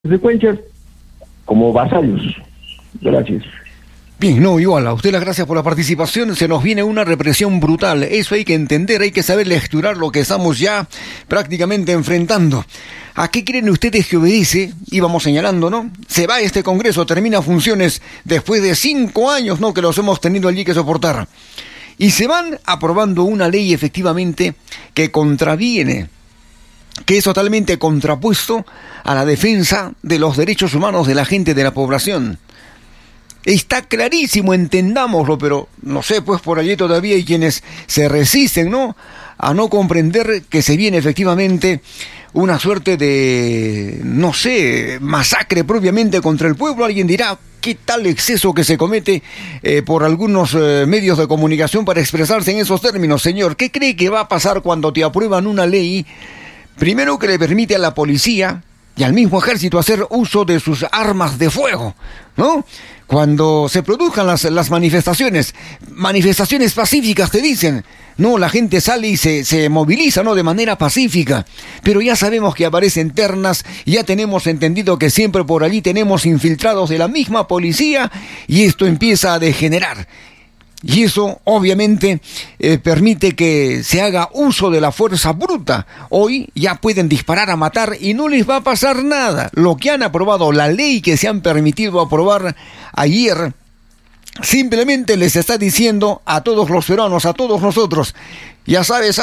consecuencias como vasallos. Gracias. Bien, no, igual, a usted las gracias por la participación. Se nos viene una represión brutal. Eso hay que entender, hay que saber lecturar lo que estamos ya prácticamente enfrentando. ¿A qué creen ustedes que obedece? Íbamos señalando, ¿no? Se va este Congreso, termina funciones después de 5 años, ¿no? Que los hemos tenido allí que soportar. Y se van aprobando una ley efectivamente que contraviene, que es totalmente contrapuesto a la defensa de los derechos humanos de la gente, de la población. Está clarísimo, entendámoslo, pero no sé, pues por allí todavía hay quienes se resisten, ¿no?, a no comprender que se viene efectivamente una suerte de, no sé, masacre propiamente contra el pueblo. Alguien dirá, ¿qué tal exceso que se comete por algunos medios de comunicación para expresarse en esos términos? Señor, ¿qué cree que va a pasar cuando te aprueban una ley, primero que le permite a la policía y al mismo ejército hacer uso de sus armas de fuego, ¿no? Cuando se produzcan las manifestaciones pacíficas, te dicen, no, la gente sale y se moviliza, ¿no?, de manera pacífica, pero ya sabemos que aparecen ternas, ya tenemos entendido que siempre por allí tenemos infiltrados de la misma policía y esto empieza a degenerar. Y eso, obviamente, permite que se haga uso de la fuerza bruta. Hoy ya pueden disparar a matar y no les va a pasar nada. Lo que han aprobado, la ley que se han permitido aprobar ayer, simplemente les está diciendo a todos los peruanos, a todos nosotros, ya sabes,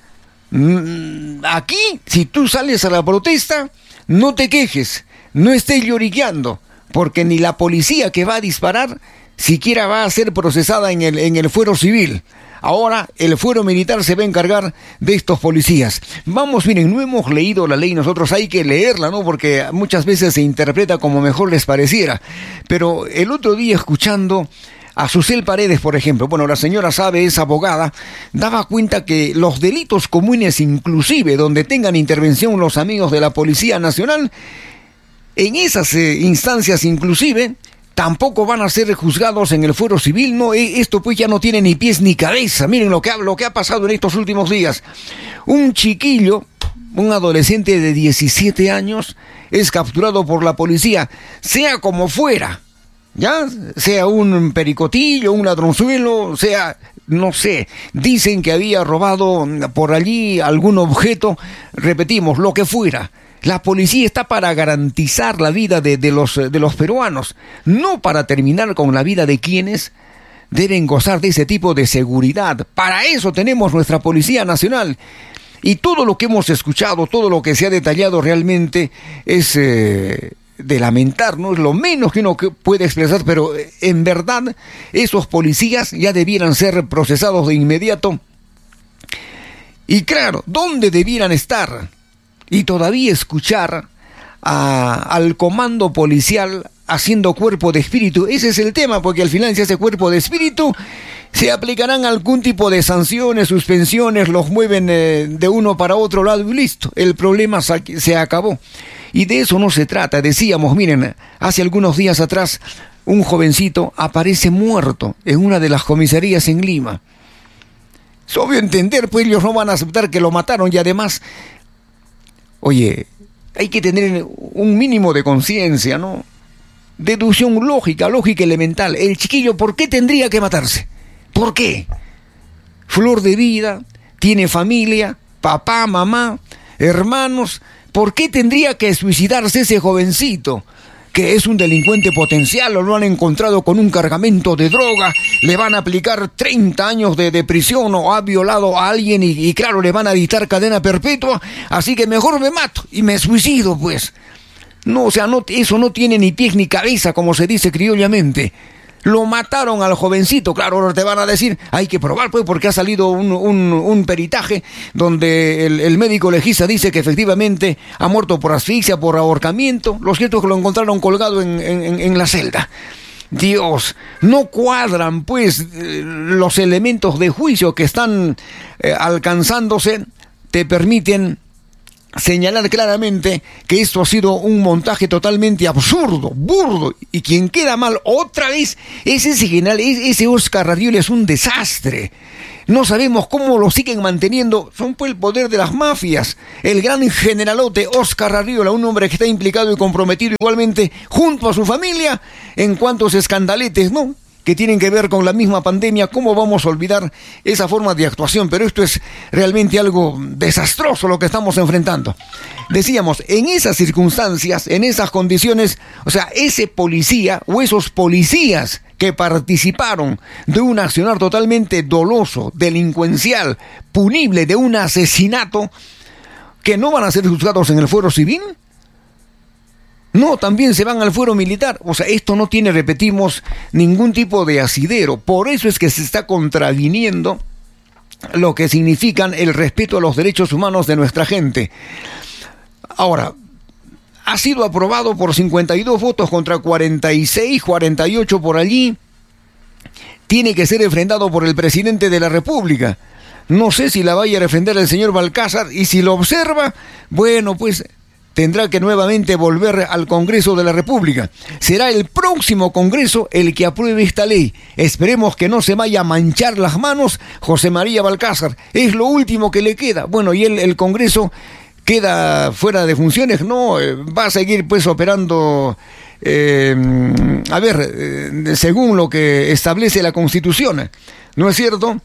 aquí, si tú sales a la protesta, no te quejes, no estés lloriqueando, porque ni la policía que va a disparar siquiera va a ser procesada en el fuero civil. Ahora el fuero militar se va a encargar de estos policías. Vamos, miren, no hemos leído la ley nosotros, hay que leerla, ¿no?, porque muchas veces se interpreta como mejor les pareciera. Pero el otro día, escuchando a Susel Paredes, por ejemplo, bueno, la señora sabe, es abogada, daba cuenta que los delitos comunes, inclusive donde tengan intervención los amigos de la Policía Nacional, en esas instancias inclusive tampoco van a ser juzgados en el fuero civil. No, esto pues ya no tiene ni pies ni cabeza. Miren lo que ha pasado en estos últimos días. Un chiquillo, un adolescente de 17 años, es capturado por la policía, sea como fuera, ¿ya? Sea un pericotillo, un ladronzuelo, sea, no sé, dicen que había robado por allí algún objeto, repetimos, lo que fuera. La policía está para garantizar la vida de los peruanos, no para terminar con la vida de quienes deben gozar de ese tipo de seguridad. Para eso tenemos nuestra Policía Nacional. Y todo lo que hemos escuchado, todo lo que se ha detallado realmente es de lamentar, ¿no? Es lo menos que uno puede expresar, pero en verdad esos policías ya debieran ser procesados de inmediato. Y claro, ¿dónde debieran estar? Y todavía escuchar al comando policial haciendo cuerpo de espíritu. Ese es el tema, porque al final, si hace cuerpo de espíritu, se aplicarán algún tipo de sanciones, suspensiones, los mueven de uno para otro lado y listo. El problema se acabó. Y de eso no se trata. Decíamos, miren, hace algunos días atrás, un jovencito aparece muerto en una de las comisarías en Lima. Es obvio entender, pues ellos no van a aceptar que lo mataron y además, oye, hay que tener un mínimo de conciencia, ¿no? Deducción lógica elemental. El chiquillo, ¿por qué tendría que matarse? ¿Por qué? Flor de vida, tiene familia, papá, mamá, hermanos. ¿Por qué tendría que suicidarse ese jovencito? Que es un delincuente potencial, o lo han encontrado con un cargamento de droga, le van a aplicar 30 años de prisión, o ha violado a alguien y claro, le van a dictar cadena perpetua, así que mejor me mato y me suicido, pues. No, o sea, no, eso no tiene ni pies ni cabeza, como se dice criollamente. Lo mataron al jovencito, claro, ahora te van a decir, hay que probar, pues, porque ha salido un peritaje donde el médico legista dice que efectivamente ha muerto por asfixia, por ahorcamiento. Lo cierto es que lo encontraron colgado en la celda. Dios, no cuadran, pues, los elementos de juicio que están alcanzándose, te permiten señalar claramente que esto ha sido un montaje totalmente absurdo, burdo, y quien queda mal otra vez es ese general, ese Óscar Arriola es un desastre. No sabemos cómo lo siguen manteniendo, son pues el poder de las mafias. El gran generalote Óscar Arriola, un hombre que está implicado y comprometido igualmente junto a su familia en cuantos escandaletes, ¿no?, que tienen que ver con la misma pandemia. ¿Cómo vamos a olvidar esa forma de actuación? Pero esto es realmente algo desastroso lo que estamos enfrentando. Decíamos, en esas circunstancias, en esas condiciones, o sea, ese policía o esos policías que participaron de un accionar totalmente doloso, delincuencial, punible, de un asesinato, que no van a ser juzgados en el fuero civil. No, también se van al fuero militar. O sea, esto no tiene, repetimos, ningún tipo de asidero. Por eso es que se está contraviniendo lo que significan el respeto a los derechos humanos de nuestra gente. Ahora, ha sido aprobado por 52 votos contra 46, 48 por allí. Tiene que ser refrendado por el presidente de la República. No sé si la vaya a refrendar el señor Balcázar, y si lo observa, bueno, pues tendrá que nuevamente volver al Congreso de la República. Será el próximo Congreso el que apruebe esta ley. Esperemos que no se vaya a manchar las manos José María Balcázar. Es lo último que le queda. Bueno, y el Congreso queda fuera de funciones, ¿no? Va a seguir pues operando, según lo que establece la Constitución, ¿no es cierto?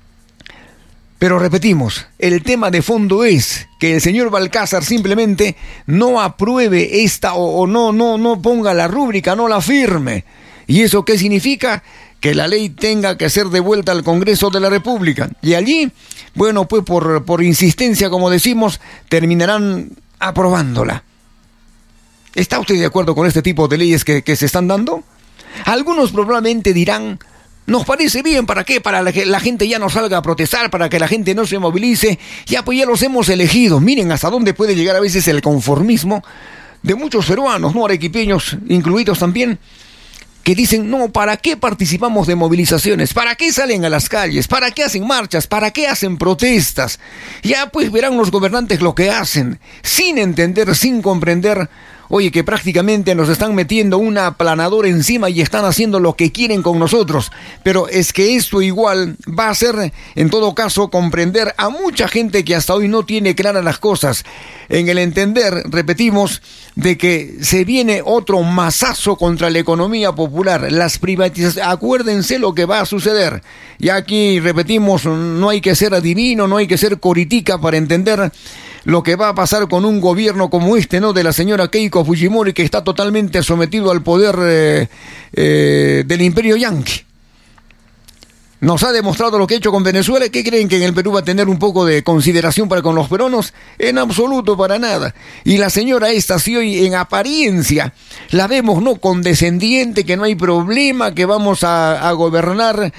Pero repetimos, el tema de fondo es que el señor Balcázar simplemente no apruebe esta o no ponga la rúbrica, no la firme. ¿Y eso qué significa? Que la ley tenga que ser devuelta al Congreso de la República. Y allí, bueno, pues por insistencia, como decimos, terminarán aprobándola. ¿Está usted de acuerdo con este tipo de leyes que se están dando? Algunos probablemente dirán: nos parece bien, ¿para qué? Para que la gente ya no salga a protestar, para que la gente no se movilice. Ya, pues ya los hemos elegido. Miren hasta dónde puede llegar a veces el conformismo de muchos peruanos, ¿no?, arequipeños incluidos también, que dicen: no, ¿para qué participamos de movilizaciones? ¿Para qué salen a las calles? ¿Para qué hacen marchas? ¿Para qué hacen protestas? Ya pues verán los gobernantes lo que hacen, sin entender, sin comprender. Oye, que prácticamente nos están metiendo una aplanadora encima y están haciendo lo que quieren con nosotros. Pero es que esto igual va a hacer, en todo caso, comprender a mucha gente que hasta hoy no tiene claras las cosas. En el entender, repetimos, de que se viene otro mazazo contra la economía popular. Las privatizaciones, acuérdense lo que va a suceder. Y aquí, repetimos, no hay que ser adivino, no hay que ser coritica para entender lo que va a pasar con un gobierno como este, ¿no?, de la señora Keiko Fujimori, que está totalmente sometido al poder del imperio yanqui. Nos ha demostrado lo que ha hecho con Venezuela. ¿Qué creen, que en el Perú va a tener un poco de consideración para con los peruanos? En absoluto, para nada. Y la señora esta, si hoy en apariencia la vemos, ¿no?, condescendiente, que no hay problema, que vamos a gobernar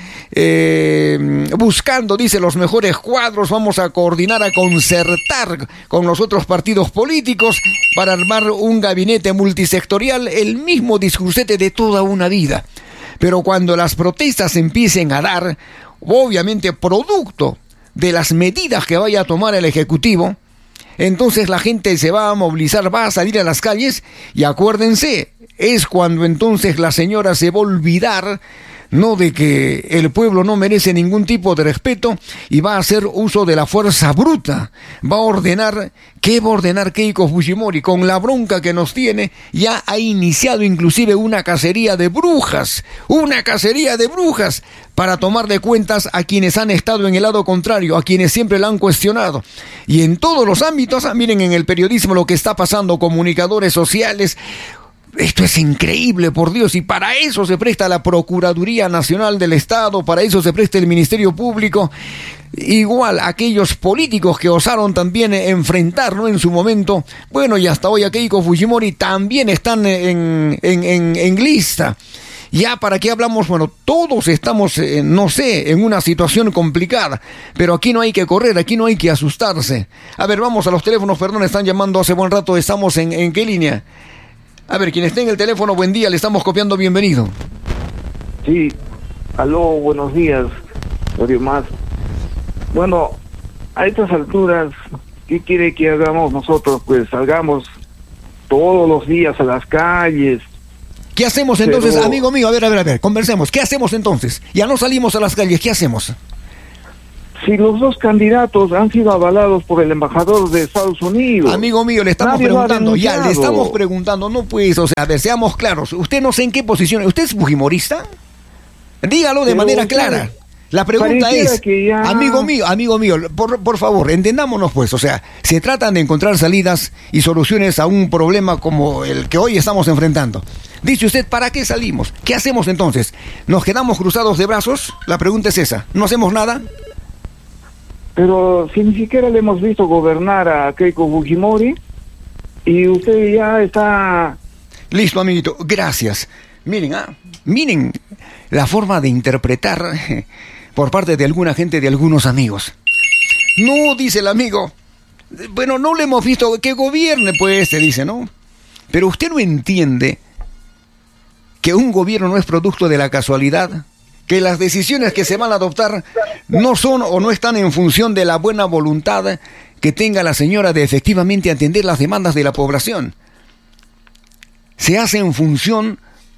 buscando, dice, los mejores cuadros, vamos a coordinar, a concertar con los otros partidos políticos para armar un gabinete multisectorial, el mismo discursete de toda una vida. Pero cuando las protestas empiecen a dar, obviamente producto de las medidas que vaya a tomar el Ejecutivo, entonces la gente se va a movilizar, va a salir a las calles, y acuérdense, es cuando entonces la señora se va a olvidar, no, de que el pueblo no merece ningún tipo de respeto, y va a hacer uso de la fuerza bruta. Va a ordenar, ¿qué va a ordenar Keiko Fujimori? Con la bronca que nos tiene, ya ha iniciado inclusive una cacería de brujas, para tomarle cuentas a quienes han estado en el lado contrario, a quienes siempre la han cuestionado. Y en todos los ámbitos, miren en el periodismo lo que está pasando, comunicadores sociales. Esto es increíble, por Dios, y para eso se presta la Procuraduría Nacional del Estado, para eso se presta el Ministerio Público. Igual aquellos políticos que osaron también enfrentar, ¿no?, en su momento. Bueno, y hasta hoy a Keiko Fujimori también están en lista. Ya, ¿para qué hablamos? Bueno, todos estamos, en una situación complicada, pero aquí no hay que correr, aquí no hay que asustarse. A ver, vamos a los teléfonos, perdón, están llamando hace buen rato, estamos ¿en qué línea? A ver, quien esté en el teléfono, buen día, le estamos copiando, bienvenido. Sí, aló, buenos días, Radio Más. Bueno, a estas alturas ¿Qué quiere que hagamos nosotros? Pues salgamos todos los días a las calles. ¿Qué hacemos entonces, Pero- amigo mío? A ver, conversemos. ¿Qué hacemos entonces? Ya no salimos a las calles, ¿qué hacemos? Si los dos candidatos han sido avalados por el embajador de Estados Unidos. Amigo mío, le estamos Nadie lo ha preguntando, ya, le denunciado. estamos preguntando, no pues, o sea, a ver, seamos claros. Usted no sé en qué posición, ¿usted es fujimorista? Dígalo de Pero manera usted- clara. La pregunta pareciera es, que ya- amigo mío, por favor, entendámonos pues, o sea, se tratan de encontrar salidas y soluciones a un problema como el que hoy estamos enfrentando. Dice usted, ¿para qué salimos? ¿Qué hacemos entonces? ¿Nos quedamos cruzados de brazos? La pregunta es esa, ¿no hacemos nada? Pero si ni siquiera le hemos visto gobernar a Keiko Fujimori y usted ya está... Listo, amiguito, gracias. Miren la forma de interpretar por parte de alguna gente, de algunos amigos. No, dice el amigo. Bueno, no le hemos visto que gobierne, pues, se dice, ¿no? Pero usted no entiende que un gobierno no es producto de la casualidad, que las decisiones que se van a adoptar no son o no están en función de la buena voluntad que tenga la señora de efectivamente atender las demandas de la población. Se hace en función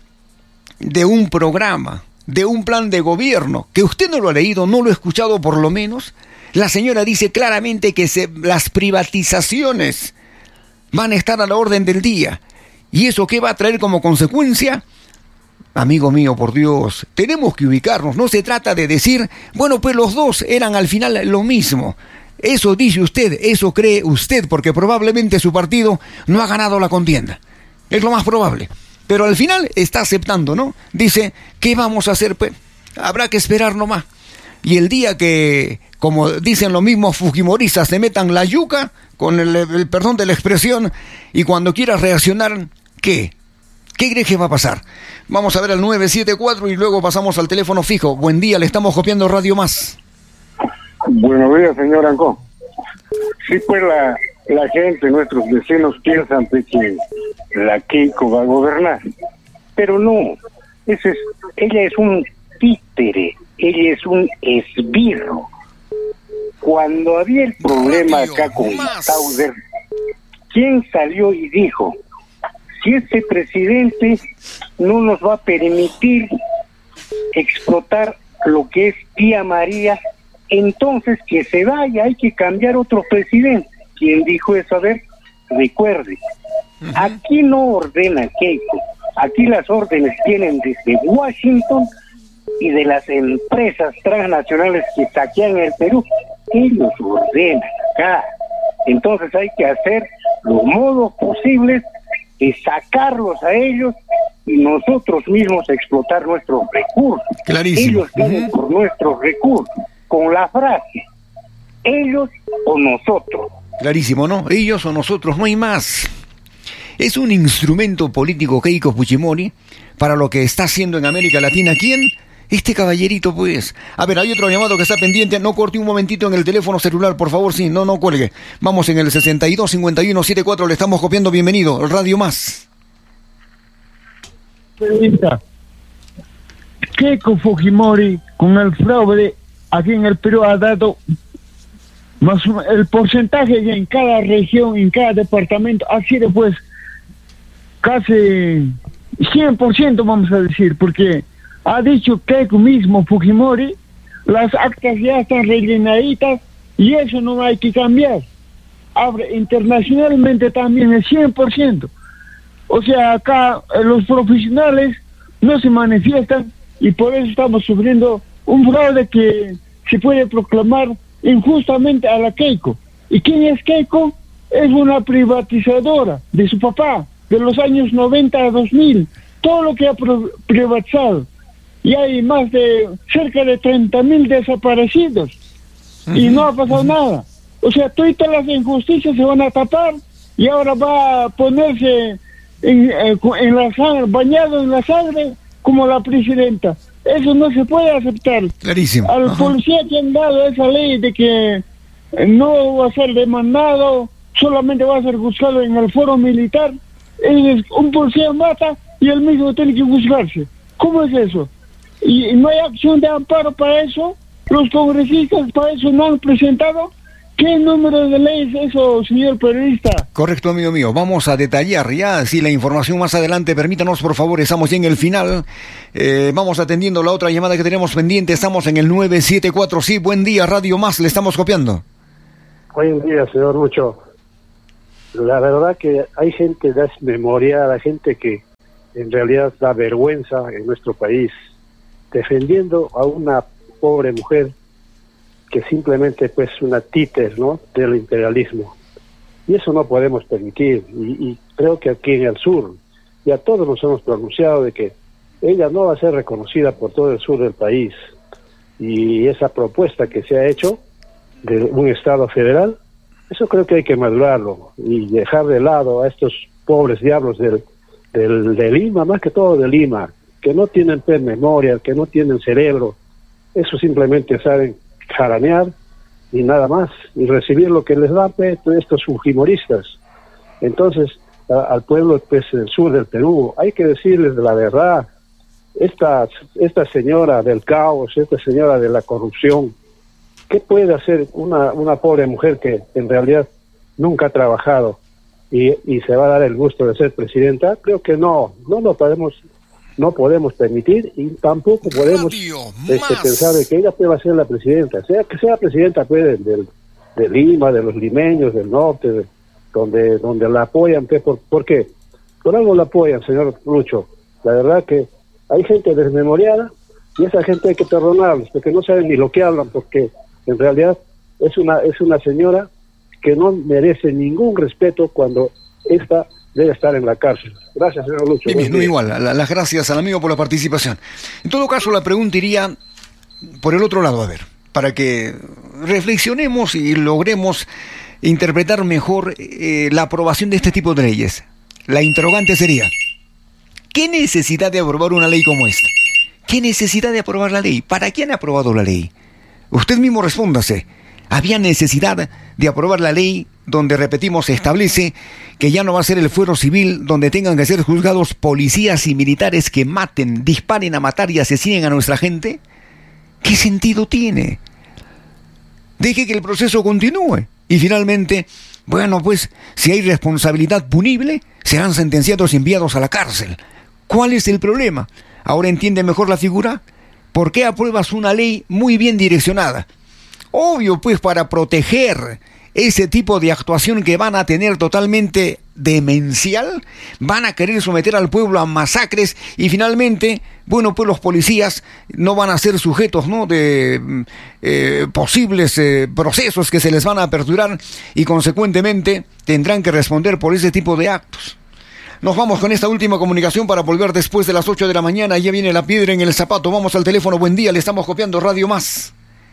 de un programa, de un plan de gobierno, que usted no lo ha leído, no lo ha escuchado por lo menos. La señora dice claramente que las privatizaciones van a estar a la orden del día. ¿Y eso qué va a traer como consecuencia? Amigo mío, por Dios, tenemos que ubicarnos. No se trata de decir, bueno, pues los dos eran al final lo mismo. Eso dice usted, eso cree usted, porque probablemente su partido no ha ganado la contienda. Es lo más probable. Pero al final está aceptando, ¿no? Dice, ¿qué vamos a hacer? Pues habrá que esperar nomás. Y el día que, como dicen los mismos fujimoristas, se metan la yuca, con el perdón de la expresión, y cuando quiera reaccionar, ¿qué? ¿Qué crees que va a pasar? Vamos a ver al 974 y luego pasamos al teléfono fijo. Buen día, le estamos copiando Radio Más. Buenos días, señor Ancón. Sí, pues la gente, nuestros vecinos piensan pues, que la Keiko va a gobernar, pero no, ella es un títere, ella es un esbirro. Cuando había el problema acá con Stauder, ¿quién salió y dijo, si este presidente no nos va a permitir explotar lo que es Tía María, entonces que se vaya, hay que cambiar otro presidente? ¿Quién dijo eso? A ver, recuerde, aquí no ordena Keiko, aquí las órdenes vienen desde Washington y de las empresas transnacionales que saquean el Perú, ellos ordenan acá. Entonces hay que hacer los modos posibles de sacarlos a ellos y nosotros mismos explotar nuestros recursos. Clarísimo. Ellos vienen por nuestros recursos, con la frase, ellos o nosotros. Clarísimo, ¿no? Ellos o nosotros, no hay más. Es un instrumento político Keiko Fujimori para lo que está haciendo en América Latina. ¿Quién? Este caballerito, pues. A ver, hay otro llamado que está pendiente. No corte un momentito en el teléfono celular, por favor. Sí, no cuelgue. Vamos en el 625174. Le estamos copiando. Bienvenido. Radio Más. Pregunta. Keiko Fujimori con el fraude aquí en el Perú ha dado más el porcentaje que en cada región, en cada departamento ha sido pues casi 100%, vamos a decir, porque ha dicho Keiko mismo Fujimori, las actas ya están rellenaditas y eso no hay que cambiar. Ahora, internacionalmente también es 100%. O sea, acá los profesionales no se manifiestan y por eso estamos sufriendo un fraude que se puede proclamar injustamente a la Keiko. ¿Y quién es Keiko? Es una privatizadora de su papá, de los años 90 a 2000. Todo lo que ha privatizado. Y hay más de cerca de 30,000 desaparecidos. Y no ha pasado nada. O sea, todas las injusticias se van a tapar y ahora va a ponerse en la sangre, bañado en la sangre como la presidenta. Eso no se puede aceptar. Clarísimo. Al policía que han dado esa ley de que no va a ser demandado, solamente va a ser juzgado en el foro militar, un policía mata y él mismo tiene que juzgarse. ¿Cómo es eso? Y no hay acción de amparo para eso. Los congresistas para eso no han presentado. ¿Qué número de ley es eso, señor periodista? Correcto, amigo mío. Vamos a detallar ya, si la información más adelante. Permítanos, por favor, estamos ya en el final. Vamos atendiendo la otra llamada que tenemos pendiente. Estamos en el 974. Sí, buen día, Radio Más. Le estamos copiando. Buen día, señor Lucho. La verdad que hay gente desmemoriada, gente que en realidad da vergüenza en nuestro país, defendiendo a una pobre mujer que simplemente pues una títer, ¿no?, del imperialismo. Y eso no podemos permitir. Y creo que aquí en el sur ya todos nos hemos pronunciado de que ella no va a ser reconocida por todo el sur del país. Y esa propuesta que se ha hecho de un Estado federal, eso creo que hay que madurarlo y dejar de lado a estos pobres diablos de Lima, más que todo de Lima, que no tienen memoria, que no tienen cerebro. Eso simplemente saben jaranear y nada más, y recibir lo que les dan estos fujimoristas. Entonces, al pueblo pues, del sur del Perú, hay que decirles la verdad. Esta señora del caos, esta señora de la corrupción, ¿qué puede hacer una pobre mujer que en realidad nunca ha trabajado y se va a dar el gusto de ser presidenta? Creo que no podemos permitir, y tampoco podemos pensar de que ella pueda ser la presidenta. Que sea presidenta pues, de Lima, de los limeños, del norte, donde la apoyan. ¿Por qué? Por algo la apoyan, señor Lucho. La verdad que hay gente desmemoriada y esa gente hay que perdonarlos, porque no saben ni lo que hablan, porque en realidad es una señora que no merece ningún respeto cuando esta debe estar en la cárcel. Gracias, señor Lucho. Bien, no igual. Las gracias al amigo por la participación. En todo caso, la pregunta iría por el otro lado, a ver, para que reflexionemos y logremos interpretar mejor la aprobación de este tipo de leyes. La interrogante sería, ¿qué necesidad de aprobar una ley como esta? ¿Qué necesidad de aprobar la ley? ¿Para quién ha aprobado la ley? Usted mismo respóndase. ¿Había necesidad de aprobar la ley donde, repetimos, se establece que ya no va a ser el fuero civil donde tengan que ser juzgados policías y militares que maten, disparen a matar y asesinen a nuestra gente? ¿Qué sentido tiene? Deje que el proceso continúe y finalmente, bueno, pues, si hay responsabilidad punible, serán sentenciados y enviados a la cárcel. ¿Cuál es el problema? ¿Ahora entiende mejor la figura? ¿Por qué apruebas una ley muy bien direccionada? Obvio, pues, para proteger ese tipo de actuación que van a tener totalmente demencial, van a querer someter al pueblo a masacres y finalmente, bueno, pues los policías no van a ser sujetos, ¿no?, de posibles procesos que se les van a aperturar y consecuentemente tendrán que responder por ese tipo de actos. Nos vamos con esta última comunicación para volver después de las 8 de la mañana. Ya viene la piedra en el zapato. Vamos al teléfono. Buen día, le estamos copiando Radio Más.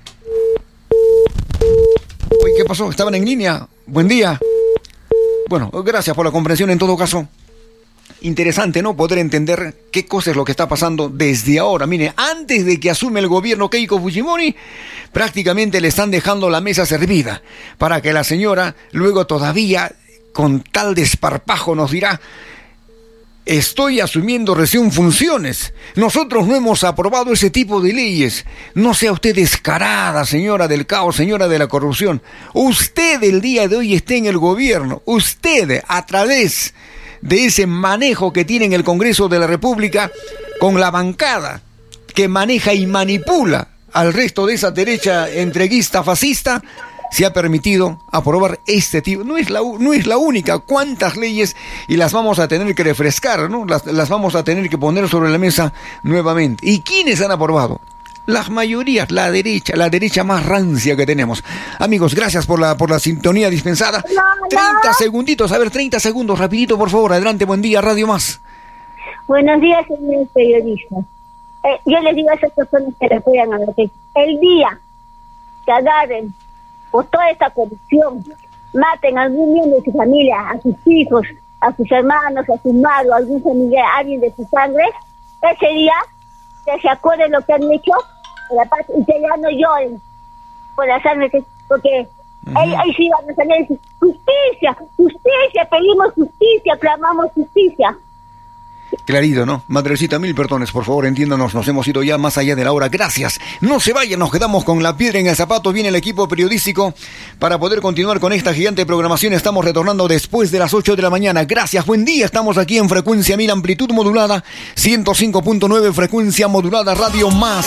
Uy, ¿qué pasó? ¿Estaban en línea? Buen día. Bueno, gracias por la comprensión en todo caso. Interesante, ¿no?, poder entender qué cosa es lo que está pasando desde ahora. Mire, antes de que asume el gobierno Keiko Fujimori, prácticamente le están dejando la mesa servida para que la señora luego todavía, con tal desparpajo, nos dirá: estoy asumiendo recién funciones. Nosotros no hemos aprobado ese tipo de leyes. No sea usted descarada, señora del caos, señora de la corrupción. Usted el día de hoy está en el gobierno. Usted, a través de ese manejo que tiene en el Congreso de la República, con la bancada que maneja y manipula al resto de esa derecha entreguista fascista, se ha permitido aprobar este tipo. No es la única. ¿Cuántas leyes? Y las vamos a tener que refrescar, ¿no? Las vamos a tener que poner sobre la mesa nuevamente. ¿Y quiénes han aprobado? Las mayorías, la derecha más rancia que tenemos. Amigos, gracias por la sintonía dispensada. 30 segunditos, a ver, 30 segundos, rapidito, por favor. Adelante, buen día, Radio Más. Buenos días, señores periodistas. Yo les digo a esas personas que le apoyan a la que el día que agarren por toda esta corrupción, maten a algún miembro de su familia, a sus hijos, a sus hermanos, a su madre, a algún familiar, a alguien de su sangre, ese día que se acuerden lo que han hecho por la paz y que ya no lloren por la sangre, porque ahí sí van a salir y decir: justicia, justicia, pedimos justicia, clamamos justicia. Clarito, ¿no? Madrecita, mil perdones, por favor, entiéndanos, nos hemos ido ya más allá de la hora. Gracias. No se vayan, nos quedamos con la piedra en el zapato. Viene el equipo periodístico para poder continuar con esta gigante programación. Estamos retornando después de las 8 de la mañana. Gracias, buen día. Estamos aquí en frecuencia 1000, amplitud modulada, 105.9, frecuencia modulada, Radio Más.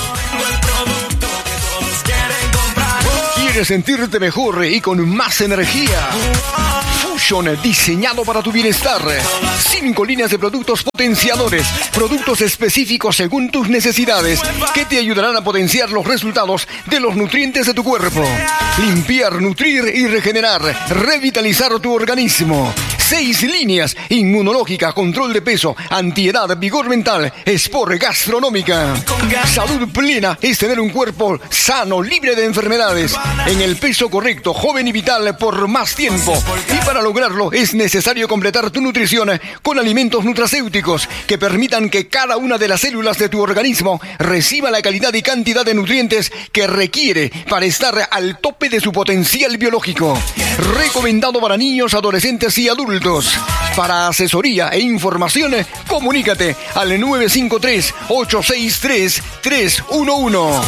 ¿Quieres sentirte mejor y con más energía? Fusion, diseñado para tu bienestar. 5 líneas de productos potenciadores, productos específicos según tus necesidades, que te ayudarán a potenciar los resultados de los nutrientes de tu cuerpo. Limpiar, nutrir y regenerar, revitalizar tu organismo. 6 líneas: inmunológica, control de peso, antiedad, vigor mental, sport, gastronómica. Salud plena es tener un cuerpo sano, libre de enfermedades, en el peso correcto, joven y vital por más tiempo. Y para lograrlo es necesario completar tu nutrición con alimentos nutracéuticos que permitan que cada una de las células de tu organismo reciba la calidad y cantidad de nutrientes que requiere para estar al tope de su potencial biológico. Recomendado para niños, adolescentes y adultos. Para asesoría e información, comunícate al 953-863-311.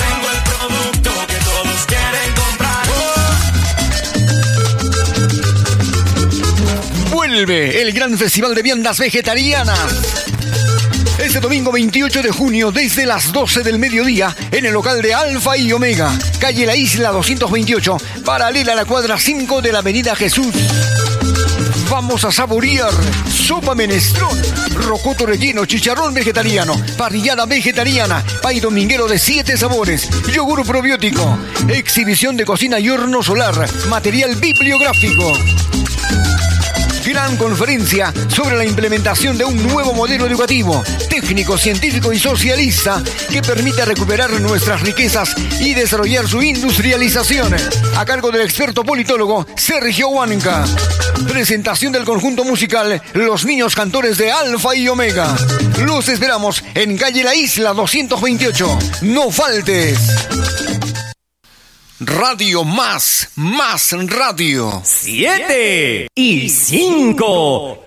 Vuelve el gran festival de viandas vegetarianas. Este domingo 28 de junio, desde las 12 del mediodía, en el local de Alfa y Omega, calle La Isla 228, paralela a la cuadra 5 de la avenida Jesús. Vamos a saborear sopa menestrón, rocoto relleno, chicharrón vegetariano, parrillada vegetariana, pay dominguero de 7 sabores, yogur probiótico, exhibición de cocina y horno solar, material bibliográfico. Gran conferencia sobre la implementación de un nuevo modelo educativo, técnico, científico y socialista que permita recuperar nuestras riquezas y desarrollar su industrialización. A cargo del experto politólogo Sergio Huanca. Presentación del conjunto musical Los Niños Cantores de Alfa y Omega. Los esperamos en calle La Isla 228. No faltes. Radio Más Radio. 7 y 5.